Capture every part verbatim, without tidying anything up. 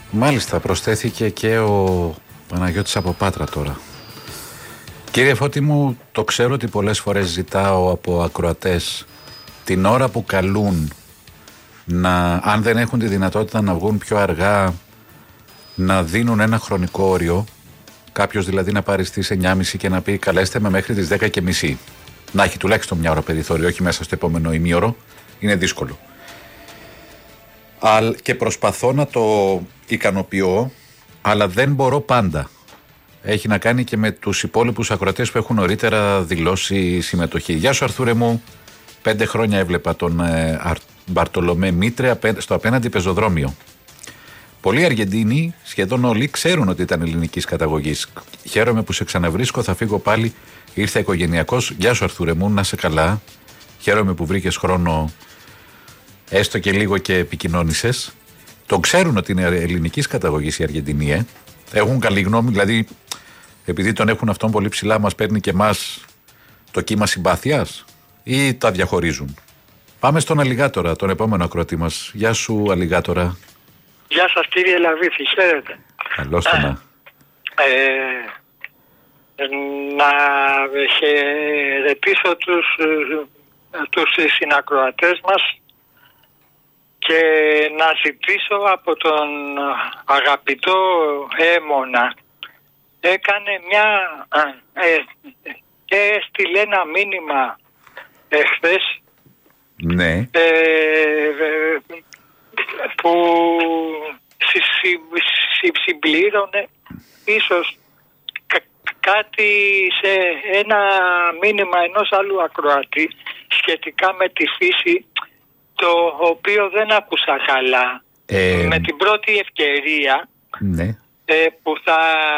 Μάλιστα, προσθέθηκε και ο Παναγιώτης από Πάτρα τώρα. Κύριε Φώτη μου, το ξέρω ότι πολλές φορές ζητάω από ακροατές την ώρα που καλούν να, αν δεν έχουν τη δυνατότητα να βγουν πιο αργά, να δίνουν ένα χρονικό όριο. Κάποιος δηλαδή να πάρει στις εννιά και μισή και να πει καλέστε με μέχρι τις δέκα και μισή. Να έχει τουλάχιστον μια ώρα περιθώριο, όχι μέσα στο επόμενο ημίωρο. Είναι δύσκολο. Και προσπαθώ να το ικανοποιώ, αλλά δεν μπορώ πάντα. Έχει να κάνει και με τους υπόλοιπους ακροατές που έχουν νωρίτερα δηλώσει συμμετοχή. Γεια σου Αρθούρε μου. Πέντε χρόνια έβλεπα τον ε, Μπαρτολομέ Μήτρε στο απέναντι πεζοδρόμιο. Πολλοί Αργεντίνοι, σχεδόν όλοι, ξέρουν ότι ήταν ελληνικής καταγωγής. Χαίρομαι που σε ξαναβρίσκω, θα φύγω πάλι. Ήρθα οικογενειακός. Γεια σου Αρθούρε μου, να σε καλά. Χαίρομαι που βρήκες χρόνο, έστω και λίγο, και επικοινώνησες. Το ξέρουν ότι είναι ελληνικής καταγωγής οι Αργεντινοί, ε. Έχουν καλή γνώμη, δηλαδή επειδή τον έχουν αυτόν πολύ ψηλά, μας παίρνει και εμάς το κύμα συμπάθειας ή τα διαχωρίζουν? Πάμε στον Αλιγάτορα, τον επόμενο ακροατή μας. Γεια σου Αλιγάτορα. Γεια σας κύριε Λαβίθη, χαίρετε. Καλώς το να. Ε, να χαιρετήσω τους, τους συνακροατές μας και να ζητήσω από τον αγαπητό Έμονα. Έκανε μια ε, και έστειλε ένα μήνυμα εχθές, ναι, ε, που συ, συ, συ, συμπλήρωνε ίσως κα, κάτι σε ένα μήνυμα ενός άλλου ακροατή σχετικά με τη φύση, το οποίο δεν άκουσα καλά. Ε, με την πρώτη ευκαιρία, ναι, ε, που θα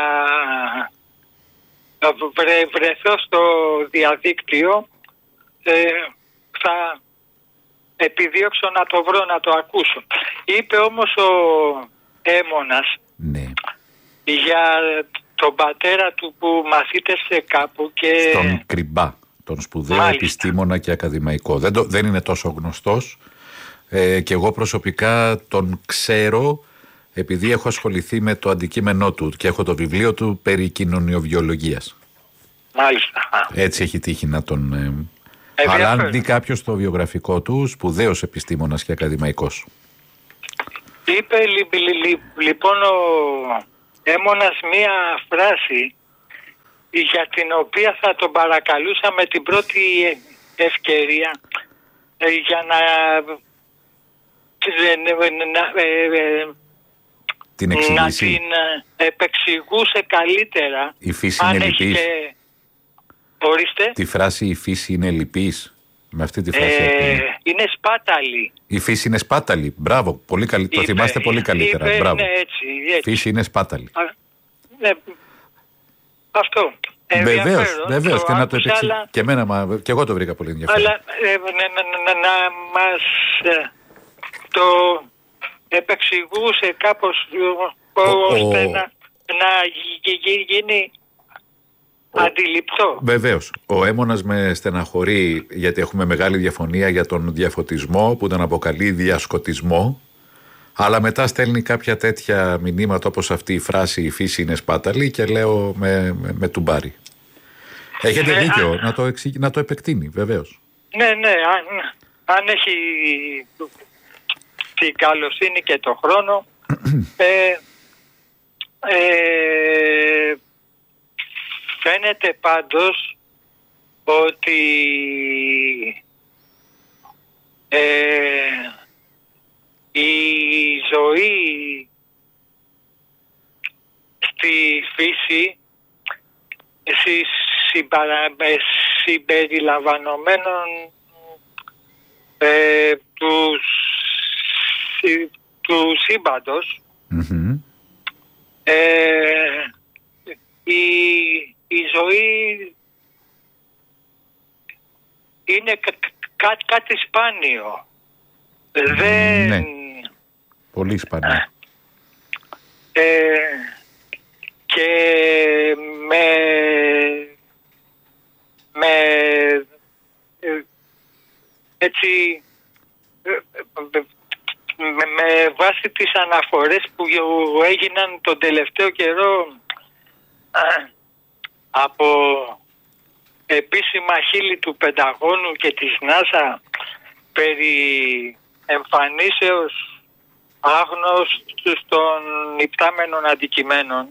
βρε, βρεθώ στο διαδίκτυο, ε, θα επιδίωξω να το βρω, να το ακούσω. Είπε όμως ο Έμονας, ναι, για τον πατέρα του που μαθήτευσε κάπου και... Στον Κρυμπά, τον σπουδαίο Μάλιστα. επιστήμονα και ακαδημαϊκό. Δεν, το, δεν είναι τόσο γνωστός, ε, και εγώ προσωπικά τον ξέρω επειδή έχω ασχοληθεί με το αντικείμενό του και έχω το βιβλίο του περί κοινωνιοβιολογίας. Μάλιστα. Έτσι έχει τύχει να τον... Ε, Ε, αλλά αν διαφέρον. δει κάποιος το βιογραφικό του, σπουδαίος επιστήμονας και ακαδημαϊκός. Είπε λι, λι, λι, λοιπόν ο Έμονας μία φράση για την οποία θα τον παρακαλούσα με την πρώτη ευκαιρία, ε, για να, να, ε, Την να εξηγήσει. την επεξηγούσε καλύτερα. Η φύση αν είναι έχει λυπής. και... Ορίστε. Τη φράση «η φύση είναι λυπής», με αυτή τη φράση. Ε, είναι σπάταλη. Η φύση είναι σπάταλη. Μπράβο, πολύ καλή. Το Είπε, θυμάστε πολύ καλύτερα. είπε, Μπράβο. ναι, έτσι, έτσι. Φύση είναι σπάταλη. Α, ναι, αυτό. Βεβαίως, Ενδιαφέρον, βεβαίως, και να το άκουσα, επεξηγήσει. αλλά- Και εμένα, μα, και εγώ το βρήκα πολύ ενδιαφέρον. Αλλά ε, να, να, να, να μας ε, το επεξηγούσε κάπως, ε, Ο- ώστε ο- να, να γι- γι- γίνει αντιληπτό. Βεβαίως. Ο Έμονας με στεναχωρεί γιατί έχουμε μεγάλη διαφωνία για τον διαφωτισμό που τον αποκαλεί διασκοτισμό, αλλά μετά στέλνει κάποια τέτοια μηνύματα όπως αυτή η φράση «η φύση είναι σπάταλη» και λέω με, με, με τουμπάρι. Έχετε Ναι, δίκιο α- να το, εξηγ... να το επεκτείνει, βεβαίως. Ναι, ναι, αν, αν έχει την καλοσύνη και το χρόνο, ε, ε, φαίνεται πάντως ότι ε, η ζωή στη φύση συ, συμπαρα, ε, συμπεριλαμβανομένων ε, του, συ, του σύμπαντος, Mm-hmm. ε, η, η ζωή είναι κα, κα, κάτι σπάνιο. Δεν... Ναι. Πολύ σπάνια. Ε, και με, με ε, έτσι ε, με, με βάση τις αναφορές που έγιναν τον τελευταίο καιρό από επίσημα χείλη του Πενταγώνου και της ΝΑΣΑ περί εμφανίσεως άγνωστων υπτάμενων αντικειμένων.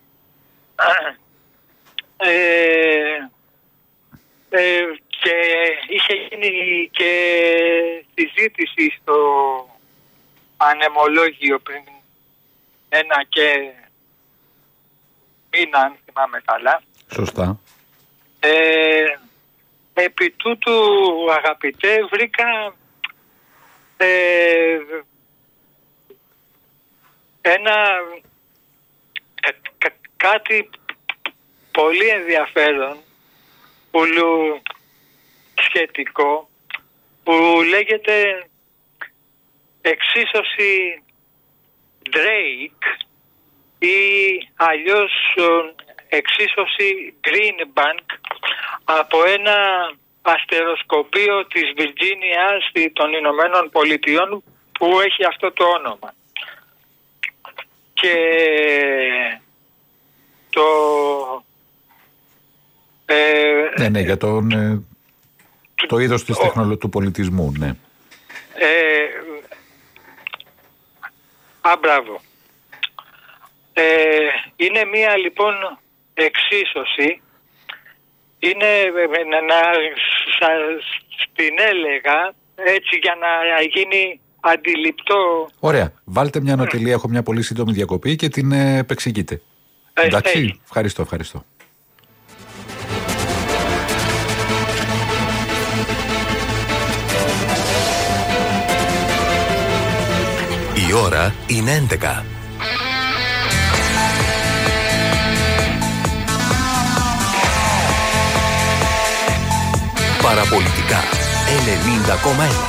Ε, ε, και είχε γίνει και συζήτηση στο ανεμολόγιο πριν ένα και μήνα, αν θυμάμαι καλά. Σωστά. Ε, επί τούτου, αγαπητέ, βρήκα ε, ένα κα, κα, κάτι πολύ ενδιαφέρον που σχετικό που λέγεται εξίσωση Drake ή αλλιώς εξίσωση Green Bank από ένα αστεροσκοπείο της Βιρτζίνιας των Ηνωμένων Πολιτειών που έχει αυτό το όνομα. Και το ε, ναι, ναι, για τον, ε, το είδος της τεχνολογίας του πολιτισμού, ναι. Ε, α, μπράβο. Ε, είναι μία λοιπόν εξίσωση. Είναι να, να σας την έλεγα έτσι για να γίνει αντιληπτό. Ωραία. Βάλτε μια ανατελεία, έχω μια πολύ σύντομη διακοπή και την ε, επεξηγείτε. Ε, Εντάξει, ε, ευχαριστώ, ευχαριστώ. Η ώρα είναι έντεκα. Παραπολιτικά ενενήντα κόμμα ένα.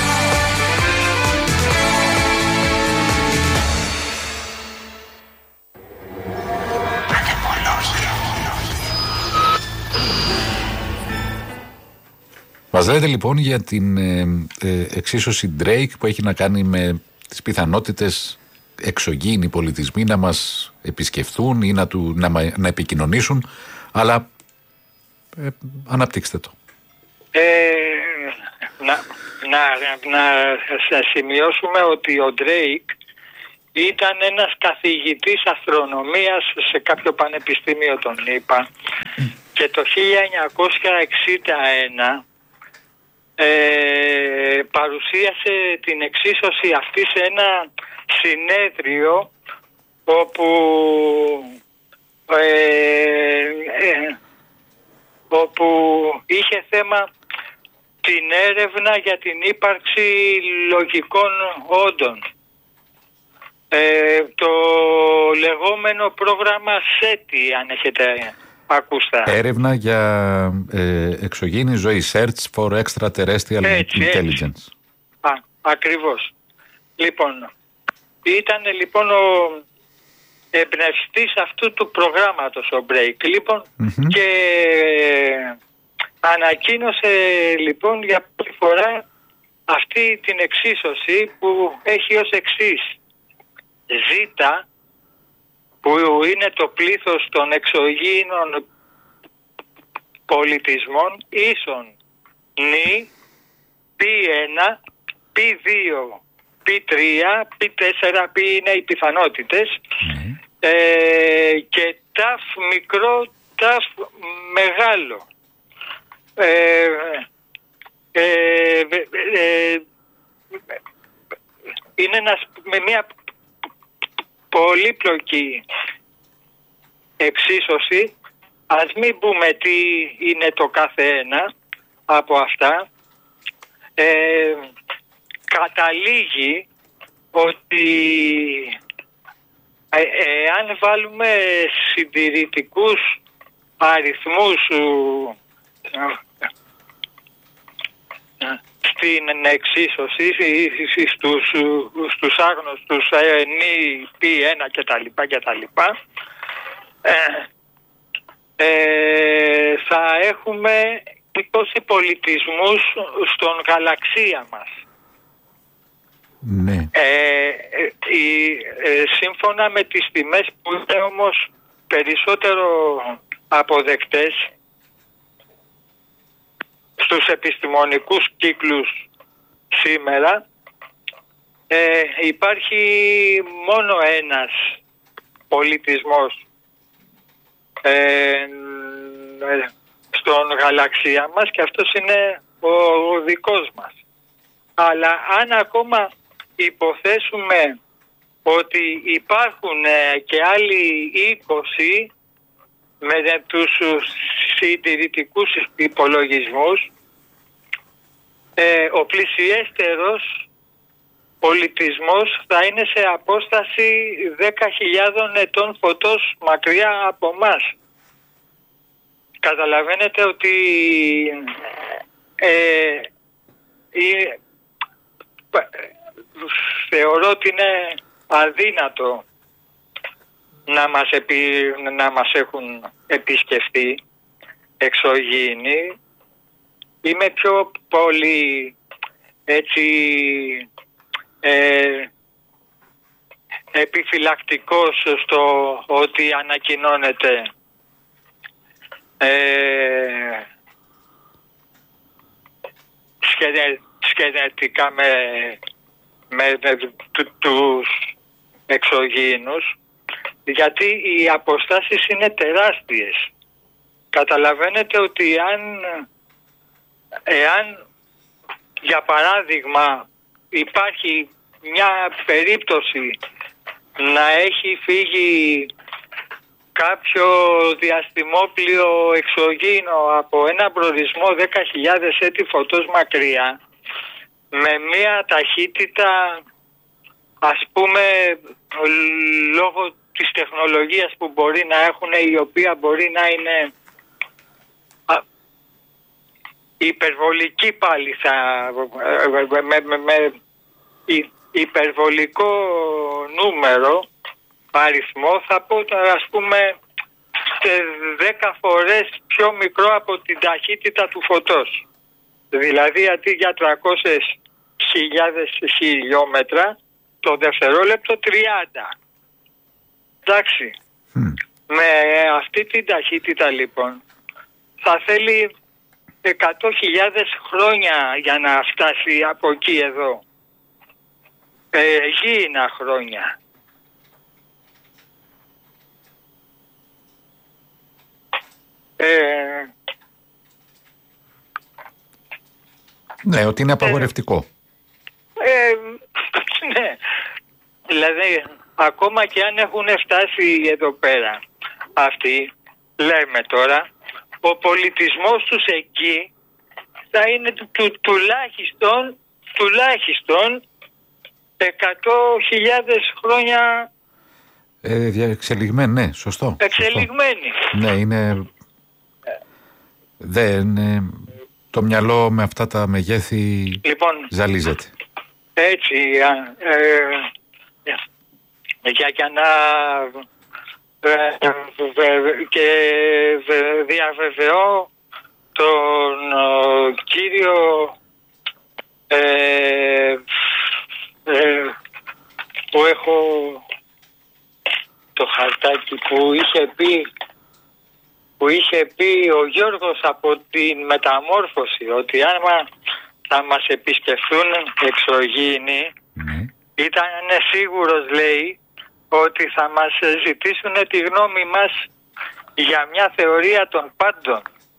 Μας λέτε λοιπόν για την ε, ε, εξίσωση Drake που έχει να κάνει με τις πιθανότητες εξωγήινοι πολιτισμοί να μας επισκεφθούν ή να, του, να, να επικοινωνήσουν, αλλά ε, αναπτύξτε το. Ε, να, να, να σας σημειώσουμε ότι ο Drake ήταν ένας καθηγητής αστρονομίας σε κάποιο πανεπιστήμιο των ΗΠΑ και το χίλια εννιακόσια εξήντα ένα ε, παρουσίασε την εξίσωση αυτή σε ένα συνέδριο όπου ε, ε, όπου είχε θέμα την έρευνα για την ύπαρξη λογικών όντων. Ε, το λεγόμενο πρόγραμμα σέτι, αν έχετε ακούστα. Έρευνα για ε, εξωγήινη ζωή, Search for Extraterrestrial έτσι, Intelligence. Έτσι. Α, ακριβώς. Λοιπόν, ήταν λοιπόν ο εμπνευστής αυτού του προγράμματος ο Drake, λοιπόν, mm-hmm. και ανακοίνωσε λοιπόν για πρώτη φορά αυτή την εξίσωση που έχει ως εξής. Ζήτα, που είναι το πλήθος των εξωγήινων πολιτισμών, ίσον νη, πι ένα, πι δύο, πι τρία, πι τέσσερα, πι είναι οι πιθανότητες, mm. ε, και ταφ μικρό, ταφ μεγάλο. Ε, ε, ε, είναι ένας, με μια πολύπλοκη εξίσωση. Ας μην πούμε τι είναι το κάθε ένα από αυτά. Ε, καταλήγει ότι ε, ε, αν βάλουμε συντηρητικούς αριθμούς στην εξίσωση στους, στους άγνωστους νη, πι ένα και τα λοιπά και τα λοιπά, ε, ε, θα έχουμε είκοσι πολιτισμούς στον γαλαξία μας. Ναι. Ε, η, ε, σύμφωνα με τις τιμές που είναι όμως περισσότερο αποδεκτές στους επιστημονικούς κύκλους σήμερα, ε, υπάρχει μόνο ένας πολιτισμός ε, στον γαλαξία μας και αυτός είναι ο, ο δικός μας. Αλλά αν ακόμα υποθέσουμε ότι υπάρχουν ε, και άλλοι είκοσι με τους συντηρητικούς υπολογισμούς, ε, ο πλησιέστερος πολιτισμός θα είναι σε απόσταση δέκα χιλιάδες ετών φωτός μακριά από μας. Καταλαβαίνετε ότι ε, ε, θεωρώ ότι είναι αδύνατο να μας, επι, να μας έχουν επισκεφτεί εξωγήινοι. Είμαι πιο πολύ έτσι ε, επιφυλακτικός στο ότι ανακοινώνεται ε, σχετικά με, με, με του, τους εξωγήινους, γιατί οι αποστάσεις είναι τεράστιες. Καταλαβαίνετε ότι αν, εάν για παράδειγμα υπάρχει μια περίπτωση να έχει φύγει κάποιο διαστημόπλιο εξωγήινο από ένα προορισμό δέκα χιλιάδες έτη φωτός μακριά, με μια ταχύτητα, ας πούμε, λόγω της τεχνολογίας που μπορεί να έχουν, η οποία μπορεί να είναι α, υπερβολική πάλι, θα, με, με, με υπερβολικό νούμερο, αριθμό, θα πω, ας πούμε, δέκα φορές πιο μικρό από την ταχύτητα του φωτός. Δηλαδή, αντί για τριακόσιες χιλιάδες χιλιόμετρα το δευτερόλεπτο, τριάντα. Εντάξει. Mm. Με αυτή την ταχύτητα λοιπόν θα θέλει εκατό χιλιάδες χρόνια για να φτάσει από εκεί εδώ. Ε, γήινα χρόνια. Ε, ναι, ότι είναι απαγορευτικό. Ε, ε, ναι, δηλαδή ακόμα και αν έχουν φτάσει εδώ πέρα αυτοί, λέμε τώρα, ο πολιτισμός τους εκεί θα είναι του, του, τουλάχιστον, τουλάχιστον εκατό χιλιάδες χρόνια ε, εξελιγμένη, ναι, σωστό. Εξελιγμένη. Σωστό. Ναι, είναι... Δεν... Ε, το μυαλό με αυτά τα μεγέθη λοιπόν, ζαλίζεται. Έτσι, ε, ε, για, για να ε, ε, και διαβεβαιώ τον ε, κύριο ε, ε, που έχω το χαρτάκι που είχε πει που είχε πει ο Γιώργος από την μεταμόρφωση, ότι άμα θα μας επισκεφθούν εξωγήινοι, mm. ήταν σίγουρος, λέει, ότι θα μας ζητήσουν τη γνώμη μας για μια θεωρία των πάντων.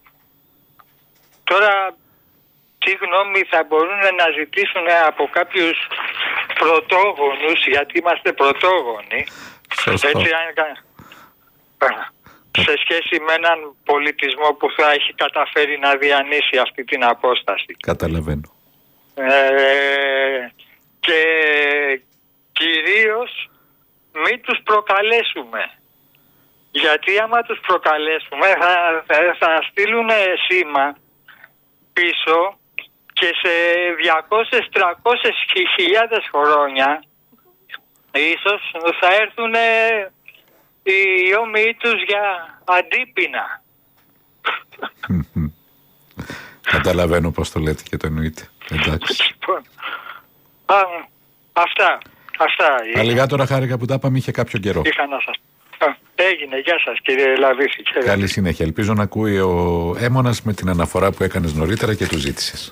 Τώρα, τι γνώμη θα μπορούν να ζητήσουν από κάποιους πρωτόγονους, γιατί είμαστε πρωτόγονοι, Σωστό. έτσι, σε σχέση με έναν πολιτισμό που θα έχει καταφέρει να διανύσει αυτή την απόσταση. Καταλαβαίνω. Ε, και κυρίως μην τους προκαλέσουμε. Γιατί άμα τους προκαλέσουμε θα, θα, θα στείλουν σήμα πίσω και σε διακόσιες με τριακόσιες χιλιάδες χρόνια ίσως θα έρθουν οι όμοιοι τους για αντίπεινα. Καταλαβαίνω πώς το λέτε και το εννοείτε. Εντάξει. Α, Αυτά. Αυτά. Αλιγάτορα, χάρηκα που τα είπαμε, είχε κάποιο καιρό. Είχα να σας. Έγινε. Γεια σας κύριε Λαβίση. Καλή συνέχεια. Ελπίζω να ακούει ο Έμονας με την αναφορά που έκανες νωρίτερα και του ζήτησες.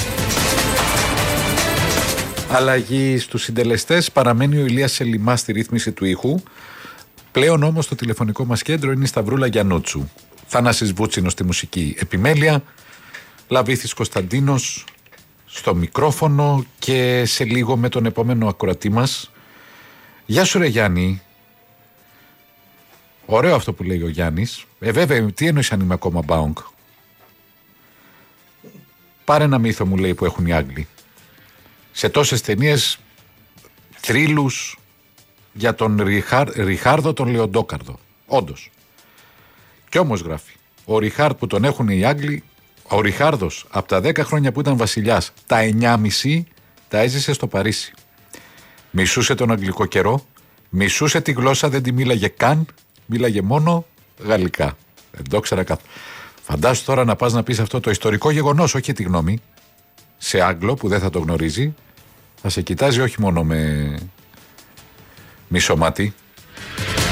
Αλλαγή στους συντελεστές. Παραμένει ο Ηλίας Σελιμά στη ρύθμιση του ήχου. Πλέον όμως το τηλεφωνικό μας κέντρο είναι η Σταυρούλα Γιαννούτσου. Θανάσης Βούτσινος στη μουσική επιμέλεια. Λαβίθης Κωνσταντίνος στο μικρόφωνο και σε λίγο με τον επόμενο ακροατή μας. Γεια σου ρε Γιάννη. Ωραίο αυτό που λέει ο Γιάννης. Ε βέβαια, τι εννοείς αν είμαι ακόμα μπάουγκ? Πάρε ένα μύθο μου λέει που έχουν οι Άγγλοι. Σε τόσες ταινίες θρύλους για τον Ριχάρ, Ριχάρδο τον Λεοντόκαρδο. Όντως. Κι όμως γράφει, ο Ριχάρδ που τον έχουν οι Άγγλοι, ο Ριχάρδος από τα δέκα χρόνια που ήταν βασιλιάς, τα εννιά και μισό τα έζησε στο Παρίσι. Μισούσε τον αγγλικό καιρό, μισούσε τη γλώσσα, δεν τη μίλαγε καν, μίλαγε μόνο γαλλικά. Δεν το ξέρα καθόλου. Φαντάσου τώρα να πας να πεις αυτό το ιστορικό γεγονός, όχι τη γνώμη, σε Άγγλο που δεν θα το γνωρίζει, θα σε κοιτάζει όχι μόνο με μισό μάτι,